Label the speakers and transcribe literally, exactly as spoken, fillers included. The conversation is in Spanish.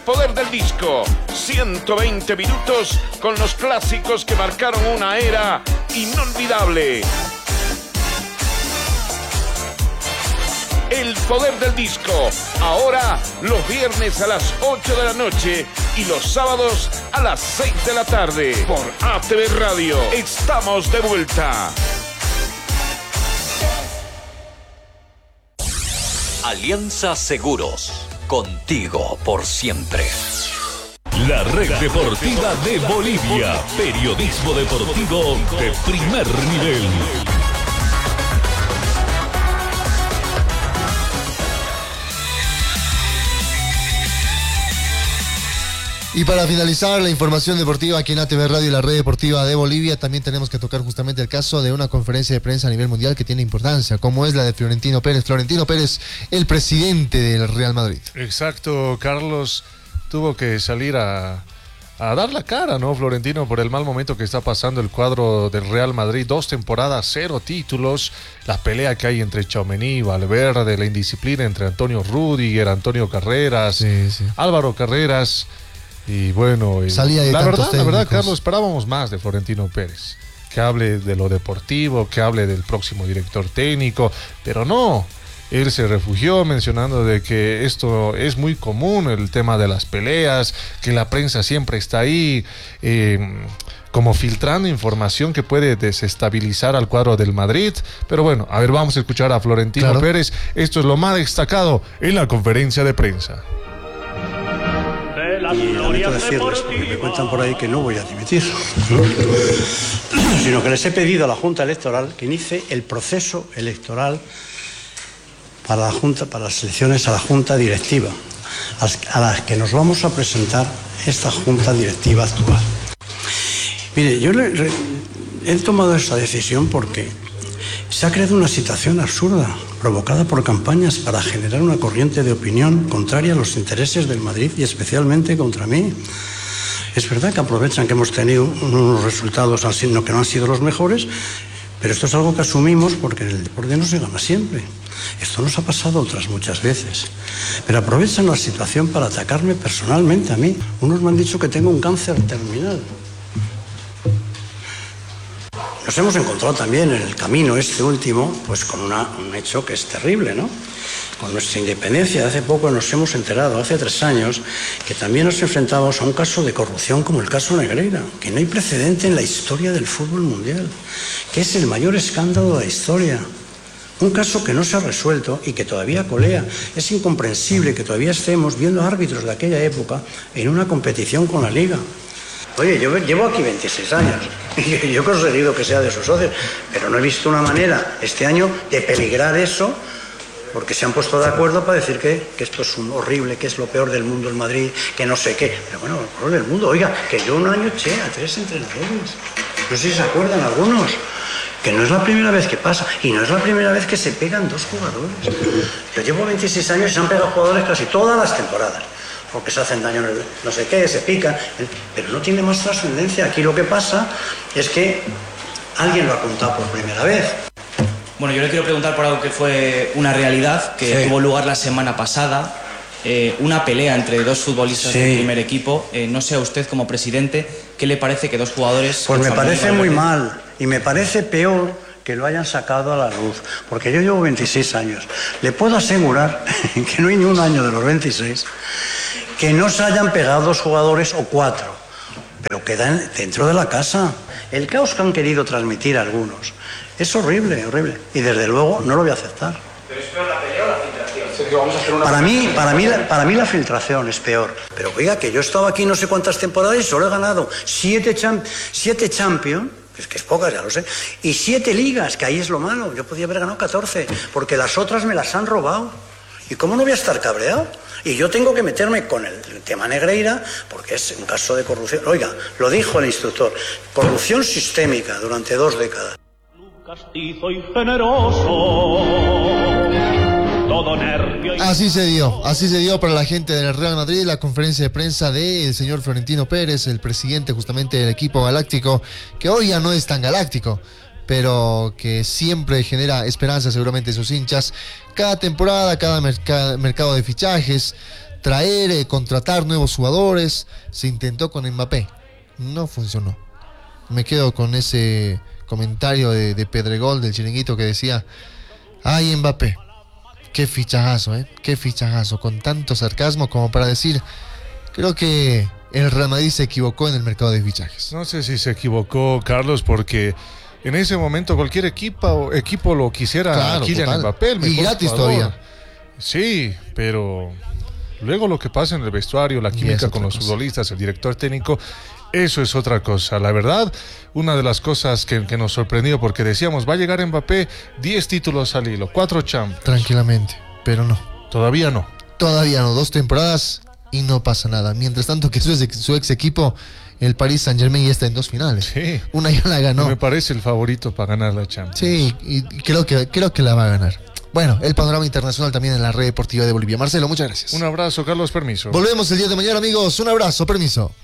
Speaker 1: poder del disco. ciento veinte minutos con los clásicos que marcaron una era inolvidable. El poder del disco, ahora los viernes a las ocho de la noche y los sábados a las seis de la tarde por A T V Radio. Estamos de vuelta.
Speaker 2: Alianza Seguros, contigo por siempre.
Speaker 3: La Red Deportiva de Bolivia, periodismo deportivo de primer nivel.
Speaker 4: Y para finalizar la información deportiva aquí en A T V Radio y la Red Deportiva de Bolivia, también tenemos que tocar justamente el caso de una conferencia de prensa a nivel mundial que tiene importancia, como es la de Florentino Pérez. Florentino Pérez, el presidente del Real Madrid.
Speaker 5: Exacto, Carlos, tuvo que salir a, a dar la cara, ¿no? Florentino, por el mal momento que está pasando el cuadro del Real Madrid. Dos temporadas, cero títulos, la pelea que hay entre Tchouaméni, Valverde, la indisciplina entre Antonio Rüdiger, Antonio Carreras,
Speaker 4: sí, sí.
Speaker 5: Álvaro Carreras. Y bueno,
Speaker 4: Salía de
Speaker 5: la verdad,
Speaker 4: técnicos.
Speaker 5: la verdad, Carlos, esperábamos más de Florentino Pérez, que hable de lo deportivo, que hable del próximo director técnico, pero no, él se refugió mencionando de que esto es muy común, el tema de las peleas, que la prensa siempre está ahí, eh, como filtrando información que puede desestabilizar al cuadro del Madrid. Pero bueno, a ver, vamos a escuchar a Florentino claro. Pérez. Esto es lo más destacado en la conferencia de prensa.
Speaker 6: Y lamento decirles, porque me cuentan por ahí que no voy a dimitir, ¿no? Sino que les he pedido a la Junta Electoral que inicie el proceso electoral para la Junta, para las elecciones a la Junta Directiva, a las que nos vamos a presentar esta Junta Directiva actual. Mire, yo le, re, he tomado esta decisión porque se ha creado una situación absurda, provocada por campañas para generar una corriente de opinión contraria a los intereses del Madrid y especialmente contra mí. Es verdad que aprovechan que hemos tenido unos resultados que no han sido los mejores, pero esto es algo que asumimos porque en el deporte no se gana siempre. Esto nos ha pasado otras muchas veces. Pero aprovechan la situación para atacarme personalmente a mí. Unos me han dicho que tengo un cáncer terminal. Nos hemos encontrado también en el camino este último, pues con una, un hecho que es terrible, ¿no? Con nuestra independencia, hace poco nos hemos enterado, hace tres años, que también nos enfrentamos a un caso de corrupción como el caso Negreira, que no hay precedente en la historia del fútbol mundial, que es el mayor escándalo de la historia. Un caso que no se ha resuelto y que todavía colea. Es incomprensible que todavía estemos viendo árbitros de aquella época en una competición con la Liga. Oye, yo llevo aquí veintiséis años y yo he conseguido que sea de sus socios, pero no he visto una manera este año de peligrar eso, porque se han puesto de acuerdo para decir que, que esto es un horrible, que es lo peor del mundo el Madrid, que no sé qué. Pero bueno, lo peor del mundo, oiga, que yo un año eché a tres entrenadores. No sé si se acuerdan algunos, que no es la primera vez que pasa y no es la primera vez que se pegan dos jugadores. Yo llevo veintiséis años y se han pegado jugadores casi todas las temporadas, porque se hacen daño, no sé qué, se pican, pero no tiene más trascendencia. Aquí lo que pasa es que alguien lo ha contado por primera vez.
Speaker 7: Bueno, yo le quiero preguntar por algo que fue una realidad, que sí. tuvo lugar la semana pasada, eh, una pelea entre dos futbolistas sí. del primer equipo. Eh, no sé a usted como presidente, ¿qué le parece que dos juadores...
Speaker 6: Pues me parece muy mal, y me parece peor que lo hayan sacado a la luz, porque yo llevo veintiséis años. Le puedo asegurar que no hay ni un año de los veintiséis que no se hayan pegado dos jugadores o cuatro, pero quedan dentro de la casa. El caos que han querido transmitir algunos es horrible, horrible, y desde luego no lo voy a aceptar.
Speaker 8: ¿Pero es peor la pelea o la filtración? Sergio, vamos a hacer una
Speaker 6: para, mí, para, mí, para mí la filtración es peor. Pero oiga, que yo he estado aquí no sé cuántas temporadas y solo he ganado siete, champ siete Champions, es que es pocas, ya lo sé, y siete ligas, que ahí es lo malo. Yo podía haber ganado catorce, porque las otras me las han robado. ¿Y cómo no voy a estar cabreado? Y yo tengo que meterme con el tema Negreira, porque es un caso de corrupción. Oiga, lo dijo el instructor, corrupción sistémica durante dos décadas.
Speaker 9: Castizo y generoso, todo nervio y...
Speaker 4: Así se dio, así se dio para la gente del Real Madrid la conferencia de prensa del señor Florentino Pérez, el presidente justamente del equipo galáctico, que hoy ya no es tan galáctico, pero que siempre genera esperanza seguramente en sus hinchas. Cada temporada, cada merc- mercado de fichajes, traer, eh, contratar nuevos jugadores. Se intentó con Mbappé, no funcionó. Me quedo con ese comentario de, de Pedregol del Chiringuito que decía: ay, Mbappé, qué fichajazo, ¿eh? Qué fichajazo, con tanto sarcasmo como para decir, creo que el Real Madrid se equivocó en el mercado de fichajes.
Speaker 5: No sé si se equivocó, Carlos, porque en ese momento cualquier equipo, equipo lo quisiera
Speaker 4: claro,
Speaker 5: a Kylian
Speaker 4: total.
Speaker 5: Mbappé, el
Speaker 4: y gratis
Speaker 5: jugador.
Speaker 4: todavía.
Speaker 5: Sí, pero luego lo que pasa en el vestuario, la química con los cosa. futbolistas, el director técnico, eso es otra cosa. La verdad, una de las cosas que, que nos sorprendió, porque decíamos, va a llegar Mbappé, diez títulos al hilo, cuatro Champions.
Speaker 4: Tranquilamente, pero no.
Speaker 5: Todavía no.
Speaker 4: Todavía no, dos temporadas y no pasa nada. Mientras tanto que su ex, su ex equipo, el Paris Saint-Germain, ya está en dos finales.
Speaker 5: Sí.
Speaker 4: Una ya la ganó.
Speaker 5: Me parece el favorito para ganar la Champions.
Speaker 4: Sí, y creo que, creo que la va a ganar. Bueno, el panorama internacional también en la Red Deportiva de Bolivia. Marcelo, muchas gracias.
Speaker 5: Un abrazo, Carlos, permiso.
Speaker 4: Volvemos el día de mañana, amigos. Un abrazo, permiso.